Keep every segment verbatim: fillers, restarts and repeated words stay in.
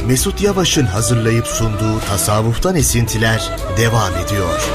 Mesut Yavaş'ın hazırlayıp sunduğu Tasavvuftan Esintiler devam ediyor.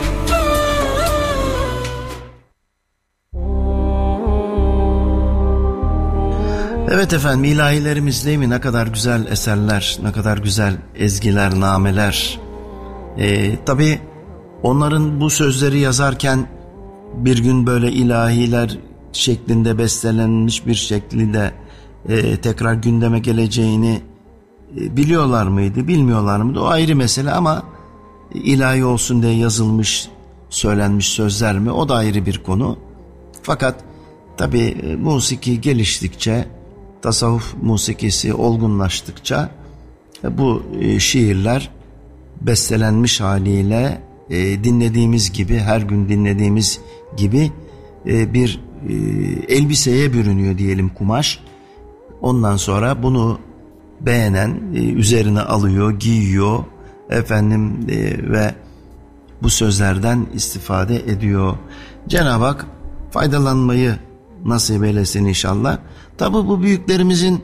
Evet efendim, ilahilerimiz değil mi? Ne kadar güzel eserler, ne kadar güzel ezgiler, nameler. Ee, tabii onların bu sözleri yazarken bir gün böyle ilahiler şeklinde bestelenmiş bir şekilde e, tekrar gündeme geleceğini e, biliyorlar mıydı, bilmiyorlar mıydı? O ayrı mesele ama ilahi olsun diye yazılmış, söylenmiş sözler mi? O da ayrı bir konu. Fakat tabii e, musiki geliştikçe, tasavvuf musikisi olgunlaştıkça e, bu e, şiirler bestelenmiş haliyle e, dinlediğimiz gibi, her gün dinlediğimiz gibi e, bir e, elbiseye bürünüyor diyelim, kumaş. Ondan sonra bunu beğenen e, üzerine alıyor, giyiyor efendim e, ve bu sözlerden istifade ediyor. Cenab-ı Hak faydalanmayı nasip eylesin inşallah. Tabi bu büyüklerimizin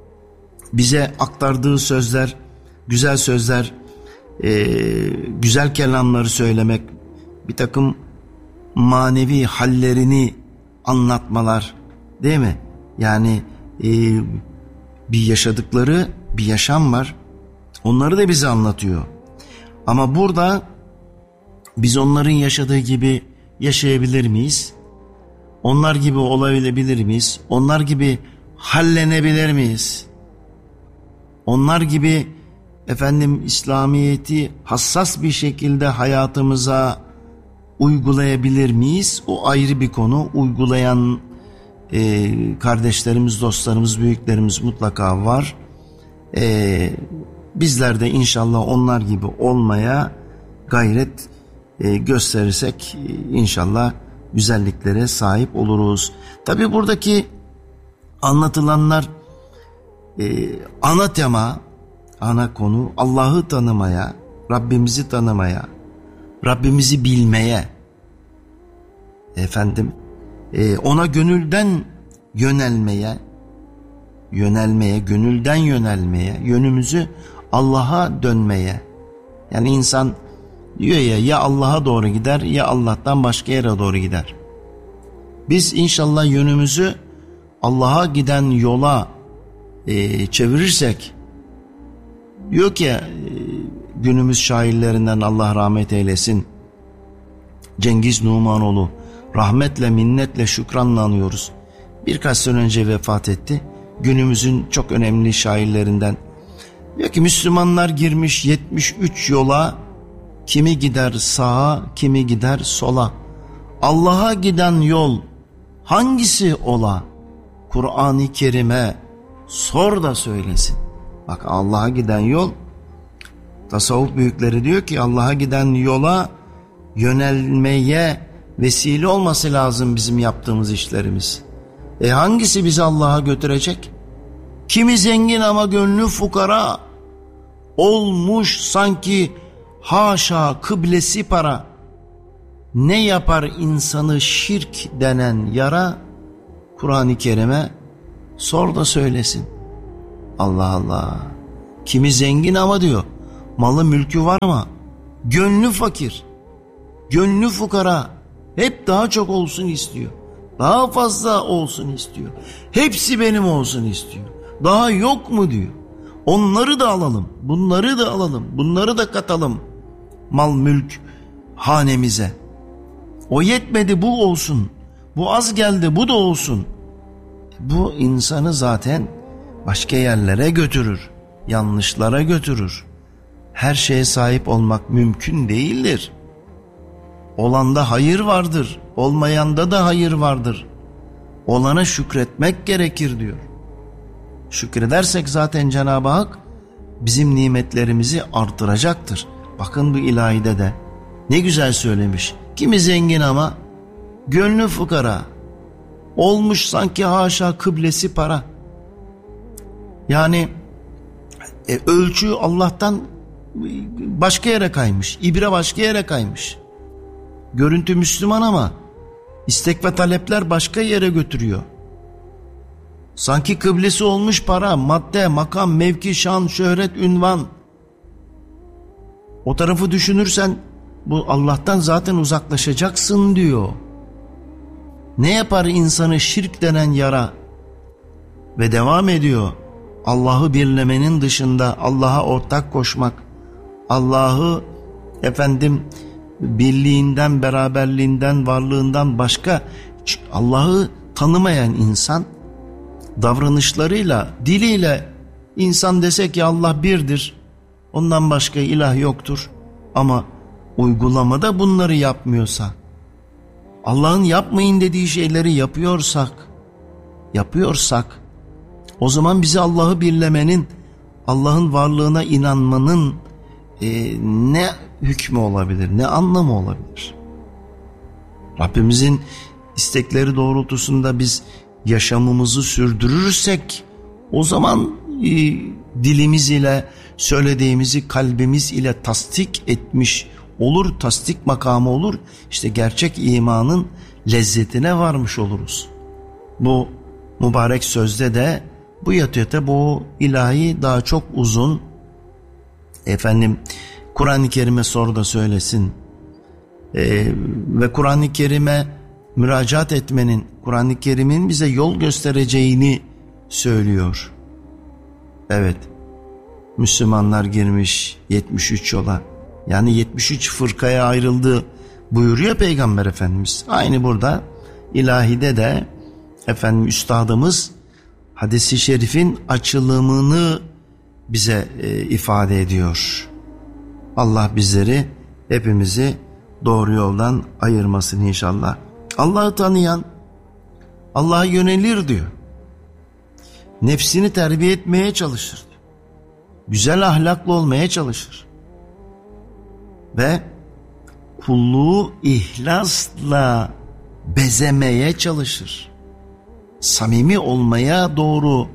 bize aktardığı sözler, güzel sözler, e, güzel kelamları söylemek, bir takım manevi hallerini anlatmalar, değil mi? Yani e, bir yaşadıkları bir yaşam var. Onları da bize anlatıyor. Ama burada biz onların yaşadığı gibi yaşayabilir miyiz? Onlar gibi olabilir miyiz? Onlar gibi hallenebilir miyiz? Onlar gibi efendim İslamiyet'i hassas bir şekilde hayatımıza uygulayabilir miyiz? O ayrı bir konu. Uygulayan e, kardeşlerimiz, dostlarımız, büyüklerimiz mutlaka var. E, bizler de inşallah onlar gibi olmaya gayret e, gösterirsek e, inşallah güzelliklere sahip oluruz. Tabii buradaki anlatılanlar e, ana tema, ana konu Allah'ı tanımaya, Rabbimizi tanımaya, Rabbimizi bilmeye, efendim e, ona gönülden yönelmeye, yönelmeye, gönülden yönelmeye, yönümüzü Allah'a dönmeye. Yani insan diyor ya, ya Allah'a doğru gider ya Allah'tan başka yere doğru gider. Biz inşallah yönümüzü Allah'a giden yola e, çevirirsek, diyor ki e, günümüz şairlerinden Allah rahmet eylesin, Cengiz Numanoğlu, rahmetle minnetle şükranla anıyoruz. Birkaç sene önce vefat etti. Günümüzün çok önemli şairlerinden. Diyor ki Müslümanlar girmiş yetmiş üç yola, kimi gider sağa, kimi gider sola. Allah'a giden yol hangisi ola? Kur'an-ı Kerim'e sor da söylesin. Bak, Allah'a giden yol, tasavvuf büyükleri diyor ki Allah'a giden yola yönelmeye vesile olması lazım bizim yaptığımız işlerimiz. E hangisi bizi Allah'a götürecek? Kimi zengin ama gönlü fukara, olmuş sanki haşa kıblesi para. Ne yapar insanı şirk denen yara? Kur'an-ı Kerim'e sor da söylesin. Allah Allah. Kimi zengin ama diyor, malı mülkü var ama gönlü fakir, gönlü fukara, hep daha çok olsun istiyor, daha fazla olsun istiyor, hepsi benim olsun istiyor. Daha yok mu diyor. Onları da alalım, bunları da alalım, bunları da katalım mal mülk hanemize. O yetmedi, bu olsun, bu az geldi, bu da olsun. Bu insanı zaten başka yerlere götürür, yanlışlara götürür. Her şeye sahip olmak mümkün değildir. Olanda hayır vardır, olmayanda da hayır vardır. Olana şükretmek gerekir diyor. Şükredersek zaten Cenab-ı Hak bizim nimetlerimizi artıracaktır. Bakın bu ilahide de ne güzel söylemiş. Kimi zengin ama gönlü fukara, olmuş sanki haşa kıblesi para. Yani e, ölçü Allah'tan başka yere kaymış, ibre başka yere kaymış. Görüntü Müslüman ama istek ve talepler başka yere götürüyor. Sanki kıblesi olmuş para, madde, makam, mevki, şan, şöhret, ünvan. O tarafı düşünürsen bu Allah'tan zaten uzaklaşacaksın diyor. Ne yapar insanı şirk denen yara? Ve devam ediyor. Allah'ı birlemenin dışında Allah'a ortak koşmak, Allah'ı efendim birliğinden, beraberliğinden, varlığından başka Allah'ı tanımayan insan davranışlarıyla, diliyle insan dese ki Allah birdir, ondan başka ilah yoktur, ama uygulamada bunları yapmıyorsa, Allah'ın yapmayın dediği şeyleri yapıyorsak, yapıyorsak, o zaman bize Allah'ı birlemenin, Allah'ın varlığına inanmanın e, ne hükmü olabilir, ne anlamı olabilir? Rabbimizin istekleri doğrultusunda biz yaşamımızı sürdürürsek, o zaman e, dilimiz ile söylediğimizi kalbimiz ile tasdik etmiş olur, tasdik makamı olur. İşte gerçek imanın lezzetine varmış oluruz. Bu mübarek sözde de bu yatıyor. Bu ilahi daha çok uzun. Efendim Kur'an-ı Kerim'e sor da söylesin. Ee, ve Kur'an-ı Kerim'e müracaat etmenin, Kur'an-ı Kerim'in bize yol göstereceğini söylüyor. Evet, Müslümanlar girmiş yetmiş üç yola, yani yetmiş üç fırkaya ayrıldı buyuruyor Peygamber Efendimiz. Aynı burada ilahide de efendim üstadımız hadis-i şerifin açılımını bize e, ifade ediyor. Allah bizleri, hepimizi doğru yoldan ayırmasın inşallah. Allah'ı tanıyan Allah'a yönelir diyor. Nefsini terbiye etmeye çalışır diyor. Güzel ahlaklı olmaya çalışır. Ve kulluğu ihlasla bezemeye çalışır. Samimi olmaya doğru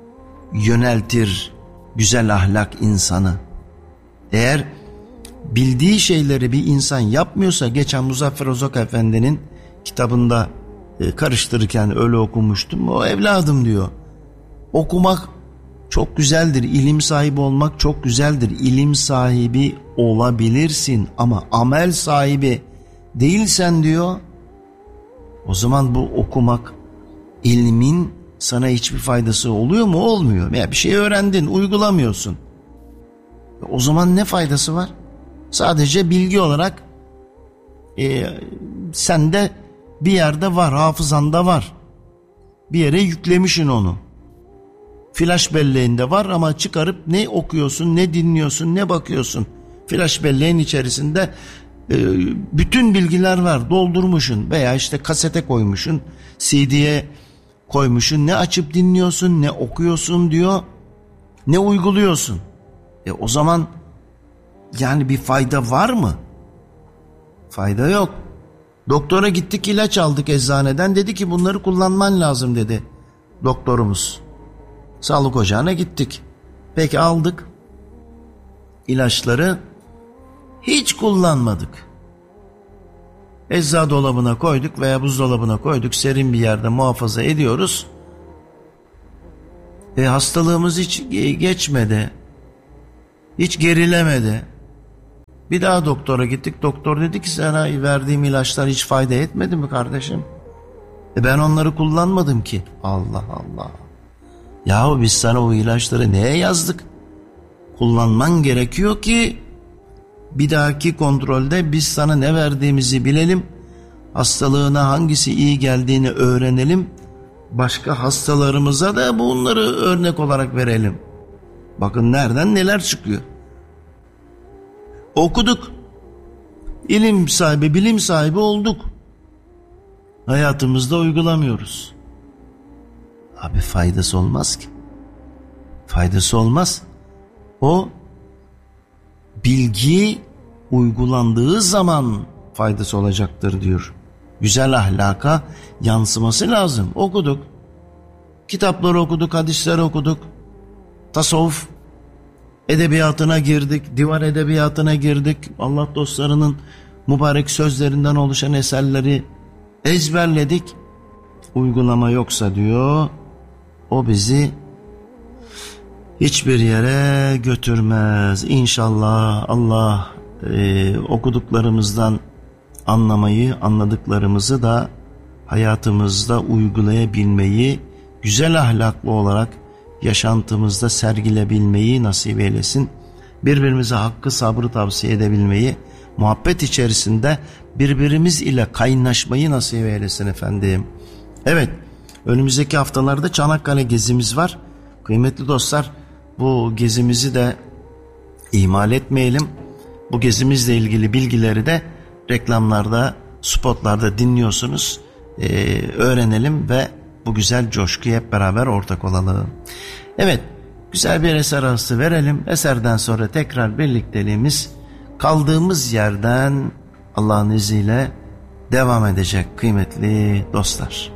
yöneltir güzel ahlak insanı. Eğer bildiği şeyleri bir insan yapmıyorsa, geçen Muzaffer Ozok Efendi'nin kitabında e, karıştırırken öyle okumuştum. O evladım diyor, okumak çok güzeldir, ilim sahibi olmak çok güzeldir. İlim sahibi olabilirsin ama amel sahibi değilsen diyor, o zaman bu okumak, ilmin sana hiçbir faydası oluyor mu? Olmuyor. Ya bir şey öğrendin, uygulamıyorsun. O zaman ne faydası var? Sadece bilgi olarak e, sende bir yerde var, hafızanda var. Bir yere yüklemişsin onu. Flash belleğinde var ama çıkarıp ne okuyorsun, ne dinliyorsun, ne bakıyorsun. Flash belleğin içerisinde e, bütün bilgiler var, doldurmuşsun veya işte kasete koymuşsun, C D'ye koymuşsun. Ne açıp dinliyorsun, ne okuyorsun diyor, ne uyguluyorsun. E o zaman yani bir fayda var mı? Fayda yok. Doktora gittik, ilaç aldık eczaneden, dedi ki bunları kullanman lazım dedi doktorumuz. Sağlık ocağına gittik. Peki aldık ilaçları, hiç kullanmadık. Eczacı dolabına koyduk veya buzdolabına koyduk, serin bir yerde muhafaza ediyoruz. E hastalığımız hiç geçmedi. Hiç gerilemedi. Bir daha doktora gittik. Doktor dedi ki sana verdiğim ilaçlar hiç fayda etmedi mi kardeşim? E ben onları kullanmadım ki. Allah Allah. Yahu biz sana o ilaçları neye yazdık? Kullanman gerekiyor ki bir dahaki kontrolde biz sana ne verdiğimizi bilelim. Hastalığına hangisi iyi geldiğini öğrenelim. Başka hastalarımıza da bunları örnek olarak verelim. Bakın nereden neler çıkıyor. Okuduk. İlim sahibi, bilim sahibi olduk. Hayatımızda uygulamıyoruz. Abi faydası olmaz ki. Faydası olmaz. O bilgi uygulandığı zaman faydası olacaktır diyor. Güzel ahlaka yansıması lazım. Okuduk. Kitapları okuduk, hadisleri okuduk. Tasavvuf edebiyatına girdik, divan edebiyatına girdik. Allah dostlarının mübarek sözlerinden oluşan eserleri ezberledik. Uygulama yoksa diyor, o bizi hiçbir yere götürmez. İnşallah Allah e, okuduklarımızdan anlamayı, anladıklarımızı da hayatımızda uygulayabilmeyi, güzel ahlaklı olarak yaşantımızda sergilebilmeyi nasip eylesin. Birbirimize hakkı sabrı tavsiye edebilmeyi, muhabbet içerisinde birbirimiz ile kaynaşmayı nasip eylesin efendim. Evet, önümüzdeki haftalarda Çanakkale gezimiz var. Kıymetli dostlar, bu gezimizi de ihmal etmeyelim. Bu gezimizle ilgili bilgileri de reklamlarda, spotlarda dinliyorsunuz. Ee, öğrenelim ve bu güzel coşkuya hep beraber ortak olalım. Evet, güzel bir eser arası verelim. Eserden sonra tekrar birlikteliğimiz kaldığımız yerden Allah'ın izniyle devam edecek kıymetli dostlar.